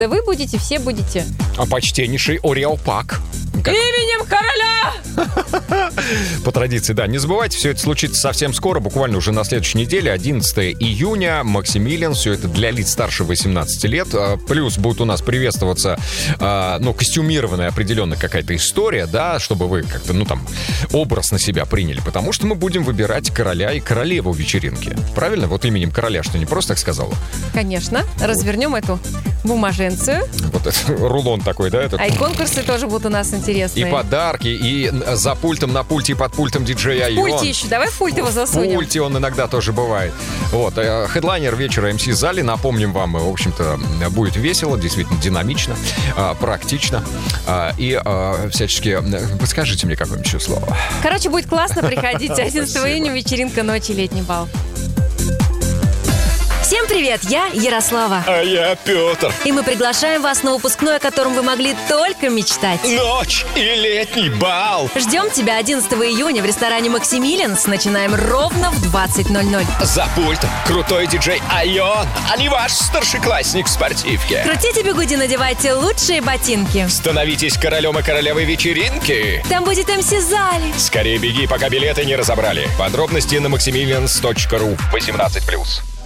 Вы будете, все будете. А почтеннейший Ореопак. Именем короля! По традиции, да. Не забывайте, все это случится совсем скоро, буквально уже на следующей неделе, 11 июня, Максимилиан. Все это для лиц старше 18 лет. Плюс будет у нас приветствоваться, костюмированная определенная какая-то история, да, чтобы вы как-то, образ на себя приняли. Потому что мы будем выбирать короля и королеву вечеринки. Правильно? Вот именем короля, что не просто так сказала? Конечно. Развернем эту бумаженцию. Вот это рулон такой, да? А и конкурсы тоже будут у нас интересные. И подарки, и за пультом, на пульте и под пультом диджей Айон. В пульте еще, давай в пульт его засунем. В пульте он иногда тоже бывает. Вот, хедлайнер вечера МС Зали, напомним вам, в общем-то, будет весело, действительно динамично, практично. И всячески, подскажите мне какое-нибудь еще слово. Короче, будет классно, приходите. 11 июня вечеринка «Ночи, летний бал». Всем привет, я Ярослава. А я Петр. И мы приглашаем вас на выпускной, о котором вы могли только мечтать. Ночь и летний бал. Ждем тебя 11 июня в ресторане «Максимилианс». Начинаем ровно в 20:00. За пультом крутой диджей Айон, а не ваш старшеклассник в спортивке. Крутите бигуди, надевайте лучшие ботинки. Становитесь королем и королевой вечеринки. Там будет МС Зали. Скорее беги, пока билеты не разобрали. Подробности на maximilians.ru. 18+.